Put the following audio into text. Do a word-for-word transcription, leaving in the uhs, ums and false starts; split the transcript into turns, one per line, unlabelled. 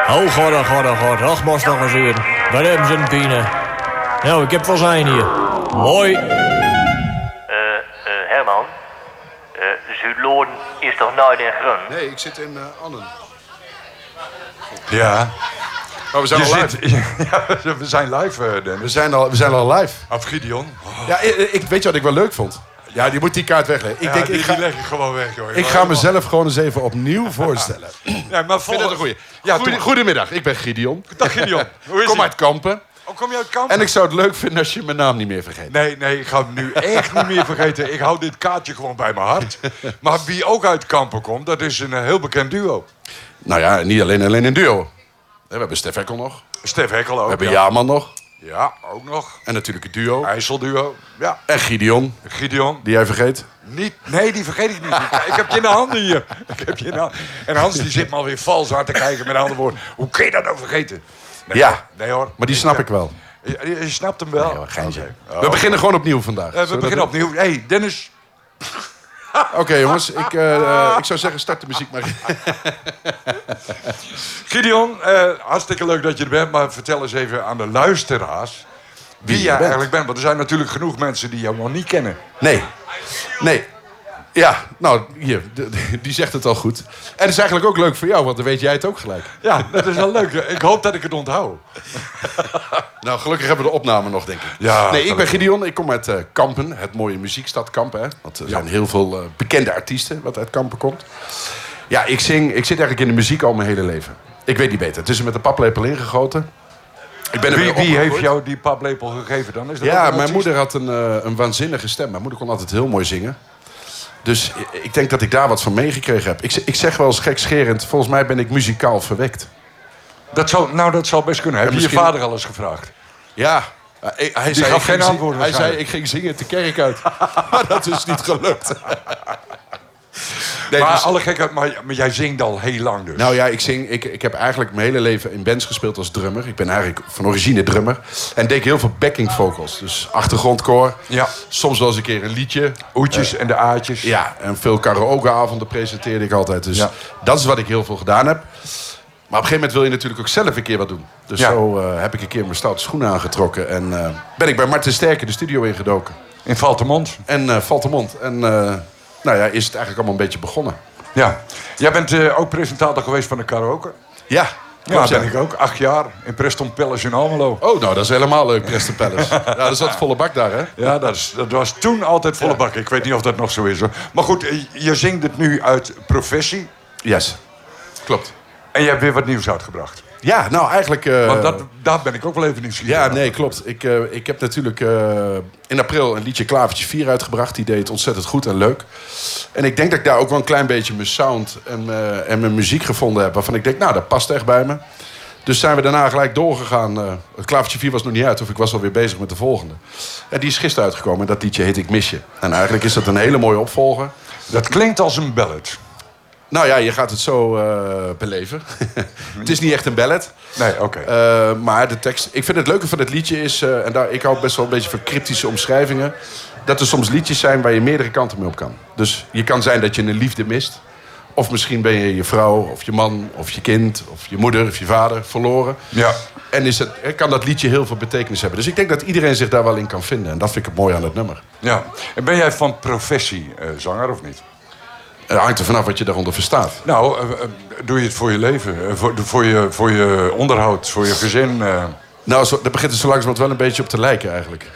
Oh god, oh god, oh god. Ach, moest nog eens weer. Wat hebben ze een pine. Nou, ik heb wel zijn hier. Mooi.
Eh, uh, uh, Herman. Uh, Zuidloorden is toch nooit in Grun?
Nee, ik zit in uh, Annen.
Ja.
Oh, we zijn
Je
al live.
zit- ja, we zijn live, uh, Dennis.
We zijn al, we zijn al live.
Af Gideon. Oh.
Ja, ik, ik- weet je wat ik wel leuk vond? Ja, die moet die kaart wegleggen. Ik
Ja,
denk,
die,
ik ga,
die leg ik gewoon weg, hoor.
ik ga mezelf gewoon eens even opnieuw voorstellen.
Ja, maar
Ik vind dat
volgende...
een goeie. Ja, Goede, goedemiddag, ik ben Gideon.
Dag Gideon. Hoe is
Kom
het?
uit Kampen.
Oh, kom je uit Kampen?
En ik zou het leuk vinden als je mijn naam niet meer vergeet.
Nee, nee, ik ga hem nu echt niet meer vergeten. Ik hou dit kaartje gewoon bij mijn hart. Maar wie ook uit Kampen komt, dat is een uh, heel bekend duo.
Nou ja, niet alleen, alleen een duo. We hebben Stef Hekkel nog.
Stef Hekkel ook.
We hebben
ja.
Jaarman nog.
Ja, ook nog.
En natuurlijk het duo.
IJsselduo. Ja.
En Gideon,
Gideon.
die jij vergeet.
Niet, nee, die vergeet ik niet. Ik, ik heb je in de handen hier. Ik heb je in de handen. En Hans die zit me alweer vals aan te kijken met andere woorden. Hoe kun je dat nou vergeten? Nee,
Ja.
Nee hoor.
Maar die snap ik wel.
Je, je- je snapt hem wel.
Nee, hoor, geintje.
Oké. Oh.
We beginnen gewoon opnieuw vandaag.
Eh,
Zullen
we
we
beginnen
dat doen?
opnieuw. Hé, hey, Dennis.
Oké jongens, ik, eh, eh, ik zou zeggen start de muziek maar.
Gideon, eh, hartstikke leuk dat je er bent. Maar vertel eens even aan de luisteraars wie,
je
jij
bent.
eigenlijk bent. Want er zijn natuurlijk genoeg mensen die jou nog niet kennen.
Nee. Nee. Ja, nou, hier, d- d- die zegt het al goed. En het is eigenlijk ook leuk voor jou, want dan weet jij het ook gelijk.
Ja, dat is wel leuk. Ik hoop dat ik het onthoud.
Nou, gelukkig hebben we de opname nog, denk ik.
Ja,
nee, ik ben
gelukkig.
Gideon, ik kom uit eh, Kampen, het mooie muziekstad Kampen. Hè? Want er zijn heel veel eh, bekende artiesten wat uit Kampen komt. Ja, ik zing, ik zit eigenlijk in de muziek al mijn hele leven. Ik weet niet beter. Het is er met de paplepel ingegoten. Ik ben er
Wie,
mee
wie heeft
opgegroeid.
jou die paplepel gegeven dan? Is dat ook
Ja,
een
mijn
artiest?
moeder had een, eh, een waanzinnige stem. Mijn moeder kon altijd heel mooi zingen. Dus i- ik denk dat ik daar wat van meegekregen heb. Ik, z- ik zeg wel eens gekscherend, volgens mij ben ik muzikaal verwekt.
Dat zou, nou, dat zou best kunnen. Heb je
misschien-
je vader al eens gevraagd?
Ja, eh, hij, hij zei,
gaf
ik ging
geen
zi-
antwoord
Hij zei,
waarschijnlijk.
ik ging zingen de kerk uit. Maar dat is niet gelukt. Nee,
maar
dus-
alle gekheid, maar, maar jij zingt al heel lang dus.
nou ja, ik, zing, ik, ik heb eigenlijk mijn hele leven in bands gespeeld als drummer. Ik ben eigenlijk van origine drummer. En deed ik heel veel backing vocals. Dus achtergrondkoor.
Ja.
Soms wel eens een keer een liedje.
Oetjes en de aatjes.
Ja, en veel karaokeavonden presenteerde ik altijd. Dus
Ja.
dat is wat ik heel veel gedaan heb. Maar op een gegeven moment wil je natuurlijk ook zelf een keer wat doen. Dus
Ja.
zo eh, heb ik een keer mijn stoute schoenen aangetrokken. En eh, ben ik bij Martin Sterke de studio ingedoken.
In Valtemont.
En eh valt de mond. En eh, nou ja, is het eigenlijk allemaal een beetje begonnen.
Ja. Jij bent eh, ook presentator geweest van de karaoke.
Ja,
Ja,
klopt,
dat ben ik ook. Acht jaar in Preston Palace in Almelo.
Oh, nou, dat is helemaal leuk, Preston Palace. Ja, dat is altijd volle bak daar, hè?
Ja, dat, is, dat was toen altijd volle bak. Ik weet niet of dat nog zo is, hoor. Maar goed, eh, je zingt het nu uit professie.
Yes, klopt.
En je hebt weer wat nieuws uitgebracht.
Ja, nou eigenlijk... eh,
Want dat, daar ben ik ook wel even nieuwsgierig
Ja,
naar.
nee, klopt. Ik, eh, ik heb natuurlijk eh, in april een liedje Klavertje vier uitgebracht. Die deed het ontzettend goed en leuk. En ik denk dat ik daar ook wel een klein beetje mijn sound en, eh, en mijn muziek gevonden heb. Waarvan ik denk, nou, dat past echt bij me. Dus zijn we daarna gelijk doorgegaan. Eh, het Klavertje vier was nog niet uit, of ik was alweer bezig met de volgende. En die is gisteren uitgekomen en dat liedje heet Ik Mis Je. En eigenlijk is dat een hele mooie opvolger.
Dat klinkt als een ballad.
Nou ja, je gaat het zo eh, beleven. Het is niet echt een ballad.
Nee, oké.
Uh, maar de tekst... Ik vind het leuke van het liedje is... Uh, en daar, ik hou best wel een beetje van cryptische omschrijvingen. Dat er soms liedjes zijn waar je meerdere kanten mee op kan. Dus je kan zijn dat je een liefde mist. Of misschien ben je je vrouw, of je man, of je kind... of je moeder, of je vader verloren.
Ja.
En is het, kan dat liedje heel veel betekenis hebben. Dus ik denk dat iedereen zich daar wel in kan vinden. En dat vind ik het mooi aan het nummer.
Ja. En ben jij van professie uh, zanger of niet?
Het hangt er vanaf wat je daaronder verstaat.
Nou, uh, uh, doe je het voor je leven? Uh, voor, voor, je, voor je onderhoud, voor je gezin? Uh...
Nou, zo, daar begint het zo langzamerhand wel een beetje op te lijken eigenlijk.